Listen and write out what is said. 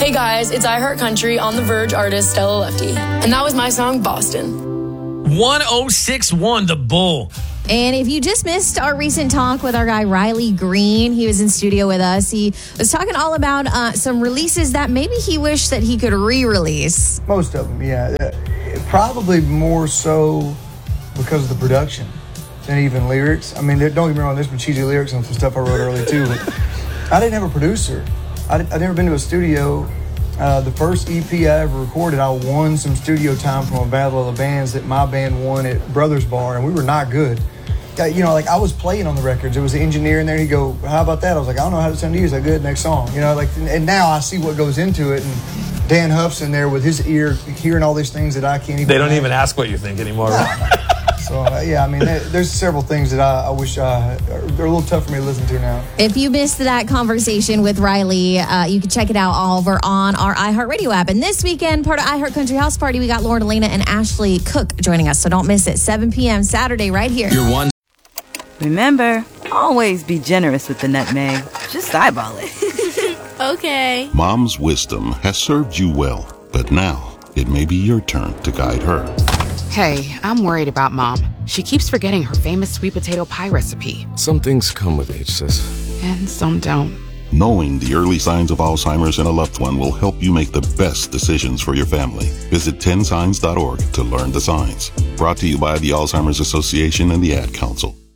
Hey guys, it's iHeartCountry on the Verge artist Stella Lefty. And that was my song, Boston. 1061 The Bull. And if you just missed our recent talk with our guy Riley Green, he was in studio with us. He was talking all about some releases that maybe he wished that he could re-release. Most of them, yeah. Probably more so because of the production than even lyrics. I mean, don't get me wrong, there's been cheesy lyrics on some stuff I wrote early too, but I didn't have a producer. I'd never been to a studio. The first EP I ever recorded, I won some studio time from a battle of the bands that my band won at Brothers Bar, and we were not good. I was playing on the records. There was an engineer in there, and he'd go, how about that? I was like, I don't know how to sound to you. Is that good? Next song. And now I see what goes into it, and Dan Huff's in there with his ear, hearing all these things that I can't even They don't even ask what you think anymore, right? So, there's several things that I wish they're a little tough for me to listen to now. If you missed that conversation with Riley, you can check it out all over on our iHeartRadio app. And this weekend, part of iHeart Country House Party, we got Lauren Elena and Ashley Cook joining us. So don't miss it. 7 p.m. Saturday right here. Remember, always be generous with the nutmeg. Just eyeball it. Okay. Mom's wisdom has served you well, but now it may be your turn to guide her. Hey, I'm worried about Mom. She keeps forgetting her famous sweet potato pie recipe. Some things come with age, sis. And some don't. Knowing the early signs of Alzheimer's in a loved one will help you make the best decisions for your family. Visit 10signs.org to learn the signs. Brought to you by the Alzheimer's Association and the Ad Council.